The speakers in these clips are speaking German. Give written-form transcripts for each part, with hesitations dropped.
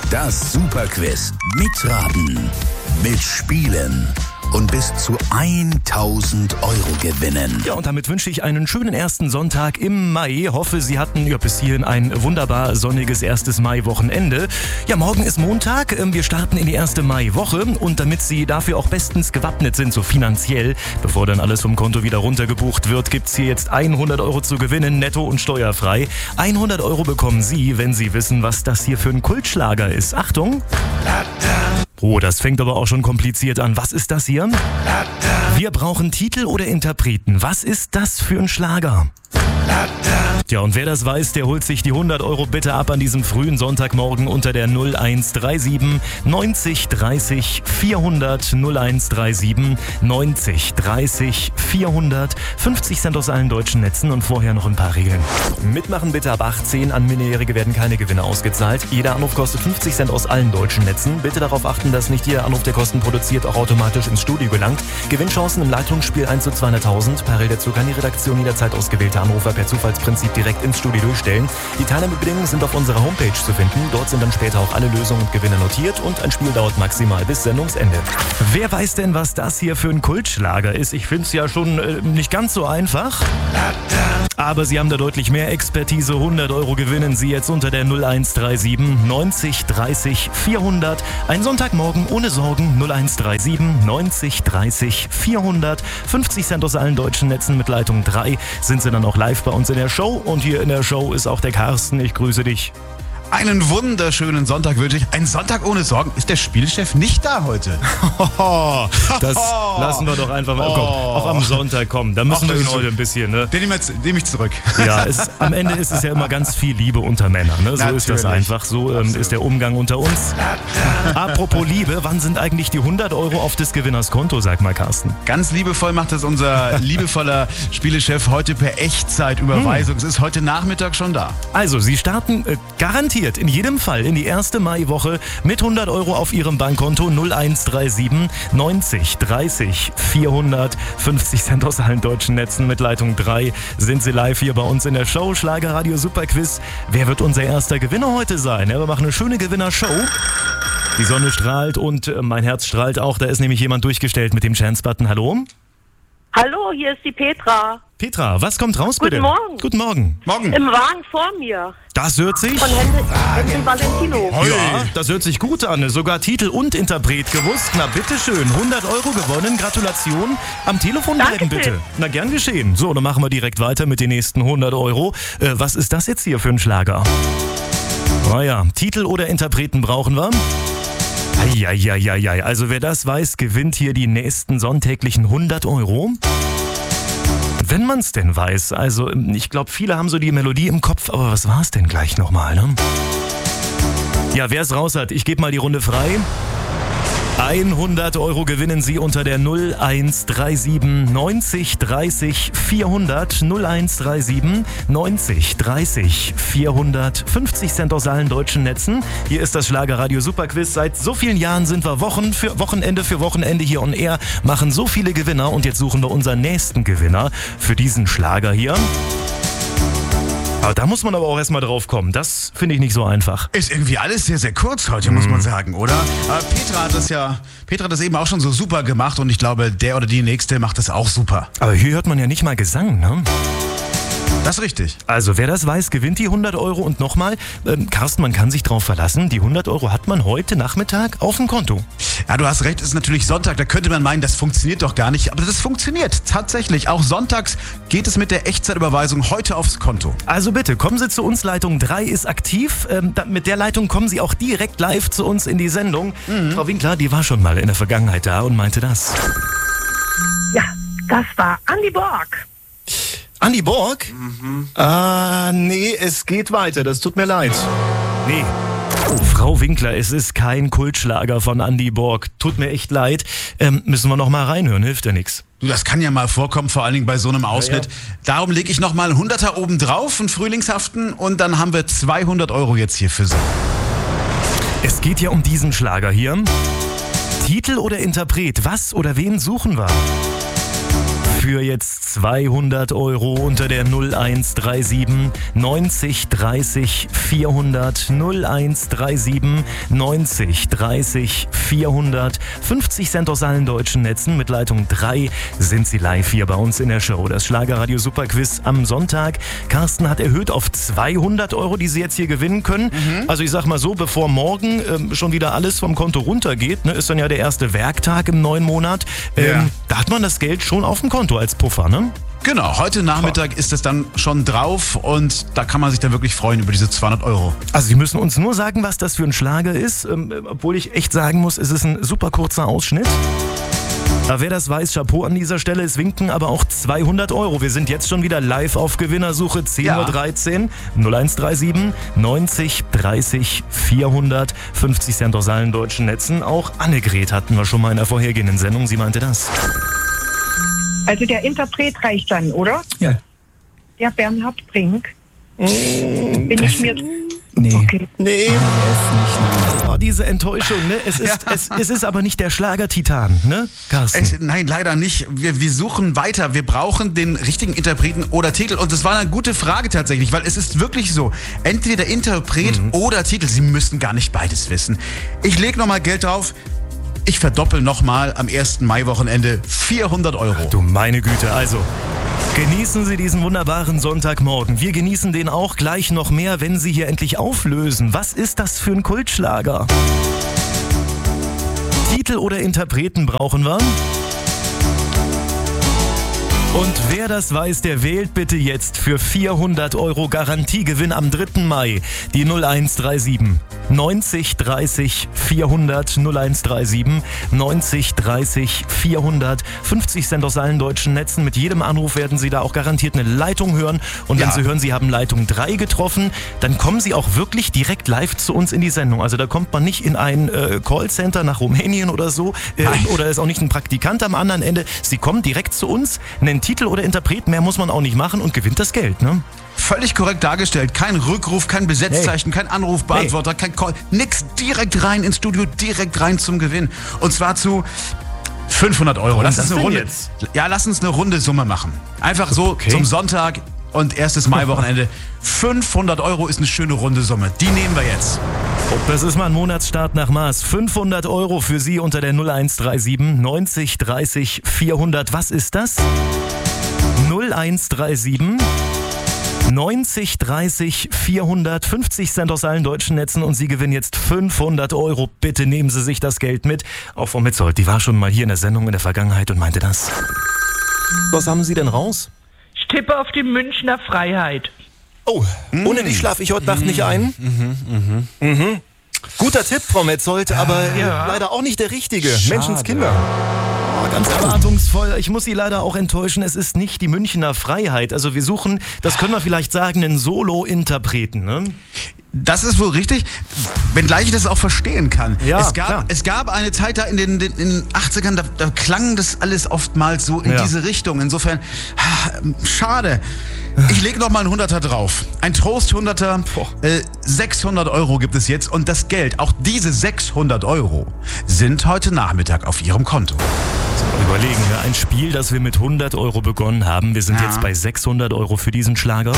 Das Superquiz. Mitraten, mitspielen und bis zu 1.000 € gewinnen. Ja, und damit wünsche ich einen schönen ersten Sonntag im Mai. Hoffe, Sie hatten bis hierhin ein wunderbar sonniges erstes Mai-Wochenende. Ja, morgen ist Montag. Wir starten in die erste Mai-Woche. Und damit Sie dafür auch bestens gewappnet sind, so finanziell, bevor dann alles vom Konto wieder runtergebucht wird, gibt's hier jetzt 100 € zu gewinnen, netto und steuerfrei. 100 € bekommen Sie, wenn Sie wissen, was das hier für ein Kultschlager ist. Achtung! Oh, das fängt aber auch schon kompliziert an. Was ist das hier? Wir brauchen Titel oder Interpreten. Was ist das für ein Schlager? Ja, und wer das weiß, der holt sich die 100 € bitte ab an diesem frühen Sonntagmorgen unter der 0137 90 30 400 0137 90 30 400. 50 Cent aus allen deutschen Netzen und vorher noch ein paar Regeln. Mitmachen bitte ab 18. An Minderjährige werden keine Gewinne ausgezahlt. Jeder Anruf kostet 50 Cent aus allen deutschen Netzen. Bitte darauf achten, dass nicht jeder Anruf, der Kosten produziert, auch automatisch ins Studio gelangt. Gewinnchancen im Leitungsspiel 1 zu 200.000. Parallel dazu kann die Redaktion jederzeit ausgewählte Anrufer per Zufallsprinzip direkt ins Studio durchstellen. Die Teilnahmebedingungen sind auf unserer Homepage zu finden. Dort sind dann später auch alle Lösungen und Gewinne notiert und ein Spiel dauert maximal bis Sendungsende. Wer weiß denn, was das hier für ein Kultschlager ist? Ich finde es ja schon nicht ganz so einfach. Aber Sie haben da deutlich mehr Expertise. 100 € gewinnen Sie jetzt unter der 0137 90 30 400. Ein Sonntagmorgen ohne Sorgen. 0137 90 30 400. 50 Cent aus allen deutschen Netzen mit Leitung 3 sind Sie dann auch live bei uns in der Show. Und hier in der Show ist auch der Carsten. Ich grüße dich. Einen wunderschönen Sonntag wünsche ich. Ein Sonntag ohne Sorgen. Ist der Spielchef nicht da heute? Das lassen wir doch einfach mal. Komm, auch am Sonntag kommen. Da müssen wir ihn heute ein bisschen. Ne? Den nehme ich zurück. Ja, am Ende ist es ja immer ganz viel Liebe unter Männern. Ne? So ist das einfach. So ist der Umgang unter uns. Apropos Liebe, wann sind eigentlich die 100 € auf des Gewinners Konto? Sag mal, Carsten. Ganz liebevoll macht das unser liebevoller Spielechef heute per Echtzeitüberweisung. Es ist heute Nachmittag schon da. Also, Sie starten garantiert in jedem Fall in die erste Maiwoche mit 100 € auf Ihrem Bankkonto. 0137 90 30 400. 50 Cent aus allen deutschen Netzen mit Leitung 3 sind Sie live hier bei uns in der Show. Schlagerradio Superquiz. Wer wird unser erster Gewinner heute sein? Ja, wir machen eine schöne Gewinnershow. Die Sonne strahlt und mein Herz strahlt auch. Da ist nämlich jemand durchgestellt mit dem Chance-Button. Hallo? Hallo, hier ist die Petra. Petra, was kommt raus bitte? Guten Morgen. Guten Morgen. Morgen. Im Wagen vor mir. Das hört sich... Von Henry Valentino. Ja, das hört sich gut an. Sogar Titel und Interpret gewusst. Na bitteschön, 100 € gewonnen. Gratulation. Am Telefon bleiben Dankeschön. bitte. Na gern geschehen. So, dann machen wir direkt weiter mit den nächsten 100 €. Was ist das jetzt hier für ein Schlager? Naja, Titel oder Interpreten brauchen wir. Eieieiei. Also wer das weiß, gewinnt hier die nächsten sonntäglichen 100 €. Wenn man es denn weiß. Also ich glaube, viele haben so die Melodie im Kopf, aber was war es denn gleich nochmal, ne? Ja, wer es raus hat, ich gebe mal die Runde frei. 100 € gewinnen Sie unter der 0137 90 30 400. 0137 90 30 400. 50 Cent aus allen deutschen Netzen. Hier ist das Schlagerradio Superquiz. Seit so vielen Jahren sind wir Wochenende für Wochenende hier on air, machen so viele Gewinner und jetzt suchen wir unseren nächsten Gewinner für diesen Schlager hier. Aber da muss man aber auch erstmal drauf kommen. Das finde ich nicht so einfach. Ist irgendwie alles sehr, sehr kurz heute, muss man sagen, oder? Aber Petra hat das eben auch schon so super gemacht und ich glaube, der oder die Nächste macht das auch super. Aber hier hört man ja nicht mal Gesang, ne? Das ist richtig. Also wer das weiß, gewinnt die 100 € und nochmal, Carsten, man kann sich drauf verlassen, die 100 € hat man heute Nachmittag auf dem Konto. Ja, du hast recht, es ist natürlich Sonntag, da könnte man meinen, das funktioniert doch gar nicht, aber das funktioniert tatsächlich. Auch sonntags geht es mit der Echtzeitüberweisung heute aufs Konto. Also bitte, kommen Sie zu uns, Leitung 3 ist aktiv, mit der Leitung kommen Sie auch direkt live zu uns in die Sendung. Frau Winkler, die war schon mal in der Vergangenheit da und meinte das. Ja, das war Andy Borg. Andi Borg? Nee, es geht weiter, das tut mir leid. Nee. Oh, Frau Winkler, es ist kein Kultschlager von Andi Borg. Tut mir echt leid. Müssen wir noch mal reinhören, hilft ja nichts. Du, das kann ja mal vorkommen, vor allen Dingen bei so einem Ausschnitt. Ja. Darum lege ich noch mal 100er oben drauf, einen Frühlingshaften, und dann haben wir 200 € jetzt hier für Sie. Es geht ja um diesen Schlager hier. Titel oder Interpret, was oder wen suchen wir? für jetzt 200 Euro unter der 0137 90 30 400 0137 90 30 400. 50 Cent aus allen deutschen Netzen. Mit Leitung 3 sind Sie live hier bei uns in der Show. Das Schlagerradio Superquiz am Sonntag. Carsten hat erhöht auf 200 Euro, die Sie jetzt hier gewinnen können. Also ich sag mal so, bevor morgen schon wieder alles vom Konto runtergeht, ne, ist dann ja der erste Werktag im neuen Monat. Da hat man das Geld schon auf dem Konto als Puffer, ne? Genau, heute Nachmittag ist es dann schon drauf und da kann man sich dann wirklich freuen über diese 200 Euro. Also Sie müssen uns nur sagen, was das für ein Schlager ist, obwohl ich echt sagen muss, es ist ein super kurzer Ausschnitt. Aber wer das weiß, Chapeau an dieser Stelle. Es winken aber auch 200 Euro. Wir sind jetzt schon wieder live auf Gewinnersuche. 10.13 Uhr, 0137 90 30 400. 50 Cent aus allen deutschen Netzen. Auch Annegret hatten wir schon mal in der vorhergehenden Sendung. Sie meinte das. Also der Interpret reicht dann, oder? Ja. Der Bernhard Brink. Bin ich mir... Nee. Okay. Nee. Oh, diese Enttäuschung, ne? Es ist aber nicht der Schlager-Titan, ne, Carsten? Nein, leider nicht. Wir suchen weiter. Wir brauchen den richtigen Interpreten oder Titel. Und das war eine gute Frage tatsächlich, weil es ist wirklich so. Entweder Interpret oder Titel. Sie müssen gar nicht beides wissen. Ich lege nochmal Geld drauf. Ich verdoppel nochmal am 1. Mai-Wochenende 400 Euro. Du meine Güte, also genießen Sie diesen wunderbaren Sonntagmorgen. Wir genießen den auch gleich noch mehr, wenn Sie hier endlich auflösen. Was ist das für ein Kultschlager? Titel oder Interpreten brauchen wir. Und wer das weiß, der wählt bitte jetzt für 400 Euro Garantiegewinn am 3. Mai die 0137 90 30 400 0137 90 30 400. 50 Cent aus allen deutschen Netzen. Mit jedem Anruf werden Sie da auch garantiert eine Leitung hören. Und wenn Sie hören, Sie haben Leitung 3 getroffen, dann kommen Sie auch wirklich direkt live zu uns in die Sendung. Also da kommt man nicht in ein Callcenter nach Rumänien oder so. Oder ist auch nicht ein Praktikant am anderen Ende. Sie kommen direkt zu uns, nennen Titel oder Interpret, mehr muss man auch nicht machen und gewinnt das Geld, ne? Völlig korrekt dargestellt. Kein Rückruf, kein Besetzzeichen, kein Anrufbeantworter, kein Call. Nix, direkt rein ins Studio, direkt rein zum Gewinn. Und zwar zu 500 Euro. Lass uns eine Runde. Ja, lass uns eine runde Summe machen. Einfach so zum Sonntag und 1. Mai-Wochenende. 500 Euro ist eine schöne runde Summe. Die nehmen wir jetzt. Das ist mal ein Monatsstart nach Maß. 500 Euro für Sie unter der 0137 90 30 400. Was ist das? 0137 90 30 400. 50 Cent aus allen deutschen Netzen und Sie gewinnen jetzt 500 Euro. Bitte nehmen Sie sich das Geld mit. Auch Frau Mitzold, die war schon mal hier in der Sendung in der Vergangenheit und meinte das. Was haben Sie denn raus? Ich tippe auf die Münchner Freiheit. Oh, ohne dich schlafe ich heute Nacht nicht ein. Guter Tipp, Frau Metzold, aber leider auch nicht der richtige. Schade. Menschenskinder. Ganz erwartungsvoll. Ich muss Sie leider auch enttäuschen, es ist nicht die Münchner Freiheit. Also wir suchen, das können wir vielleicht sagen, einen Solo-Interpreten, ne? Das ist wohl richtig, wenngleich ich das auch verstehen kann. Ja, es gab eine Zeit da in den 80ern, da klang das alles oftmals so in diese Richtung. Insofern, schade. Ich lege noch mal einen 100er drauf. Ein Trost-100er, 600 Euro gibt es jetzt. Und das Geld, auch diese 600 Euro, sind heute Nachmittag auf Ihrem Konto. Überlegen, ein Spiel, das wir mit 100 Euro begonnen haben. Wir sind jetzt bei 600 Euro für diesen Schlager.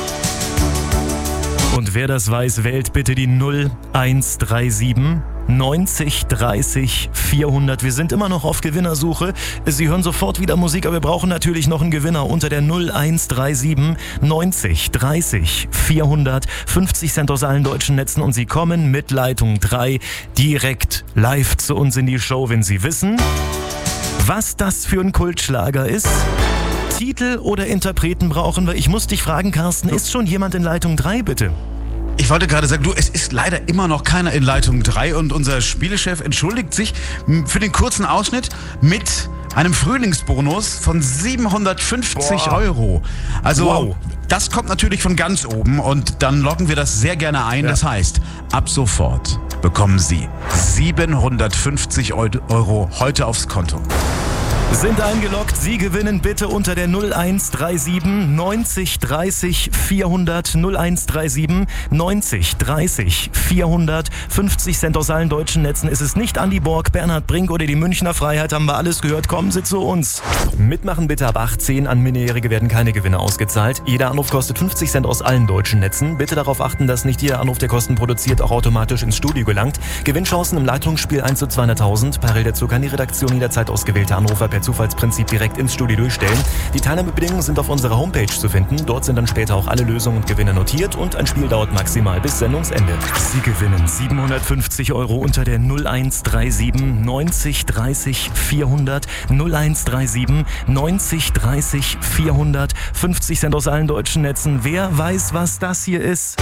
Und wer das weiß, wählt bitte die 0137 90 30 400. Wir sind immer noch auf Gewinnersuche. Sie hören sofort wieder Musik, aber wir brauchen natürlich noch einen Gewinner unter der 0137 90 30 400. 50 Cent aus allen deutschen Netzen und Sie kommen mit Leitung 3 direkt live zu uns in die Show, wenn Sie wissen, was das für ein Kultschlager ist. Titel oder Interpreten brauchen wir. Ich muss dich fragen, Carsten, ist schon jemand in Leitung 3, bitte? Ich wollte gerade sagen, es ist leider immer noch keiner in Leitung 3 und unser Spielechef entschuldigt sich für den kurzen Ausschnitt mit einem Frühlingsbonus von 750 Euro. Also das kommt natürlich von ganz oben und dann loggen wir das sehr gerne ein. Das heißt, ab sofort bekommen Sie 750 Euro heute aufs Konto. Sind eingeloggt. Sie gewinnen bitte unter der 0137 90 30 400 0137 90 30 400. 50 Cent aus allen deutschen Netzen. Ist es nicht Andi Borg, Bernhard Brink oder die Münchner Freiheit, haben wir alles gehört. Kommen Sie zu uns. Mitmachen bitte ab 18. An Minderjährige werden keine Gewinne ausgezahlt. Jeder Anruf kostet 50 Cent aus allen deutschen Netzen. Bitte darauf achten, dass nicht jeder Anruf, der Kosten produziert, auch automatisch ins Studio gelangt. Gewinnchancen im Leitungsspiel 1 zu 200.000. Parallel dazu kann die Redaktion jederzeit ausgewählte Anrufer per Zufallsprinzip direkt ins Studio durchstellen. Die Teilnahmebedingungen sind auf unserer Homepage zu finden. Dort sind dann später auch alle Lösungen und Gewinne notiert und ein Spiel dauert maximal bis Sendungsende. Sie gewinnen 750 Euro unter der 0137 90 30 400 0137 90 30 400. 50 Cent aus allen deutschen Netzen. Wer weiß, was das hier ist?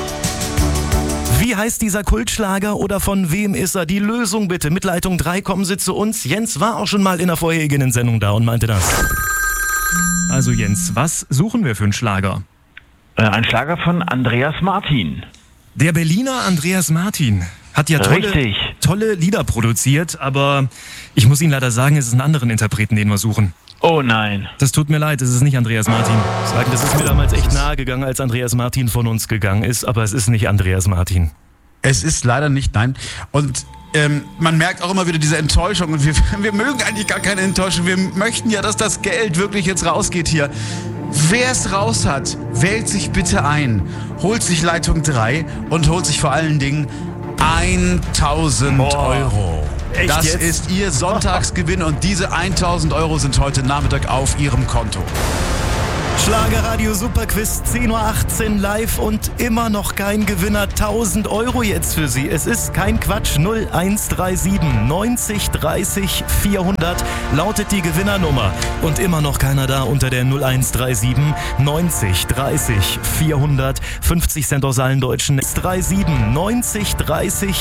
Wie heißt dieser Kultschlager oder von wem ist er? Die Lösung bitte. Mit Leitung 3 kommen Sie zu uns. Jens war auch schon mal in der vorherigen Sendung da und meinte das. Also Jens, was suchen wir für einen Schlager? Ein Schlager von Andreas Martin. Der Berliner Andreas Martin hat ja tolle Lieder produziert, aber ich muss Ihnen leider sagen, es ist einen anderen Interpreten, den wir suchen. Oh nein. Das tut mir leid, es ist nicht Andreas Martin. Das ist mir damals echt nahe gegangen, als Andreas Martin von uns gegangen ist, aber es ist nicht Andreas Martin. Es ist leider nicht, nein. Und man merkt auch immer wieder diese Enttäuschung und wir mögen eigentlich gar keine Enttäuschung. Wir möchten ja, dass das Geld wirklich jetzt rausgeht hier. Wer es raus hat, wählt sich bitte ein, holt sich Leitung 3 und holt sich vor allen Dingen 1.000 Euro. Echt das jetzt? ist Ihr Sonntagsgewinn und diese 1.000 Euro sind heute Nachmittag auf Ihrem Konto. Schlagerradio Superquiz 10.18 Uhr live und immer noch kein Gewinner. 1.000 Euro jetzt für Sie. Es ist kein Quatsch. 0137 90 30 400 lautet die Gewinnernummer. Und immer noch keiner da unter der 0137 90 30 400. 50 Cent aus allen Deutschen. 37 90 30